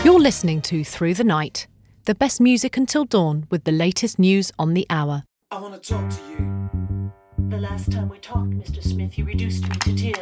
You're listening to Through the Night, the best music until dawn with the latest news on the hour. I want to talk to you. The last time we talked, Mr. Smith, you reduced me to tears.